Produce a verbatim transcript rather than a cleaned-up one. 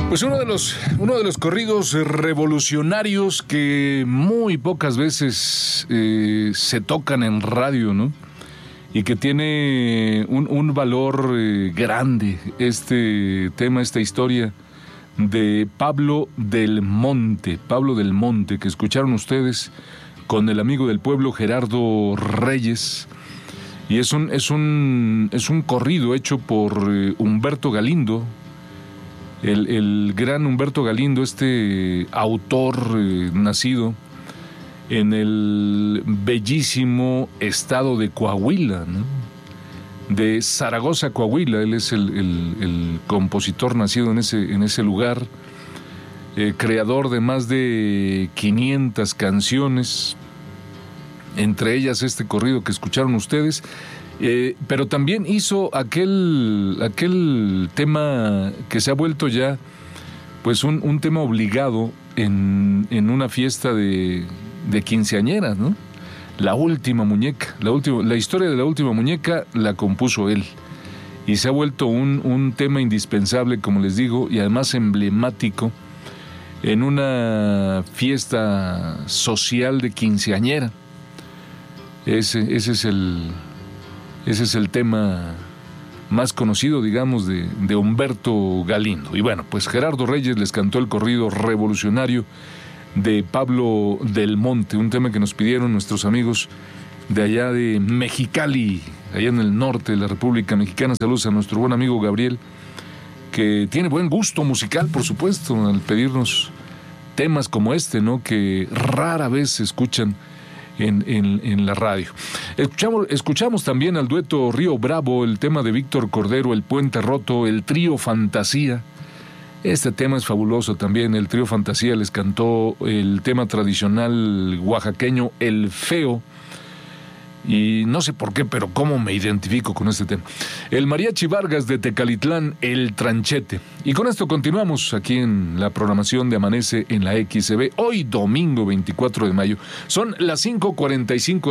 Pues uno de los, uno de los corridos revolucionarios que muy pocas veces eh, se tocan en radio, ¿no? Y que tiene un, un valor eh, grande este tema, esta historia de Pablo del Monte, Pablo del Monte, que escucharon ustedes con el amigo del pueblo Gerardo Reyes. Y es un, es un, es un corrido hecho por eh, Humberto Galindo, el, el gran Humberto Galindo, este autor eh, nacido en el bellísimo estado de Coahuila, ¿no? De Zaragoza, Coahuila. Él es el, el, el compositor nacido en ese, en ese lugar, eh, creador de más de quinientas canciones, entre ellas este corrido que escucharon ustedes, eh, pero también hizo aquel, aquel tema que se ha vuelto ya pues un, un tema obligado en, en una fiesta de, de quinceañeras, ¿no? La última muñeca, la, última, la historia de la última muñeca la compuso él y se ha vuelto un, un tema indispensable, como les digo, y además emblemático en una fiesta social de quinceañera. Ese, ese, es el, ese es el tema más conocido, digamos, de, de Humberto Galindo. Y bueno, pues Gerardo Reyes les cantó el corrido revolucionario de Pablo del Monte, un tema que nos pidieron nuestros amigos de allá de Mexicali, allá en el norte de la República Mexicana. Saludos a nuestro buen amigo Gabriel, que tiene buen gusto musical, por supuesto, al pedirnos temas como este, ¿no? Que rara vez se escuchan En, en, en la radio. Escuchamos, escuchamos también al dueto Río Bravo, el tema de Víctor Cordero, El Puente Roto, el trío Fantasía. Este tema es fabuloso también. El trío Fantasía les cantó el tema tradicional oaxaqueño, El Feo. Y no sé por qué, pero cómo me identifico con este tema. El Mariachi Vargas de Tecalitlán, El Tranchete. Y con esto continuamos aquí en la programación de Amanece en la X C B. Hoy domingo veinticuatro de mayo. Son las cinco cuarenta y cinco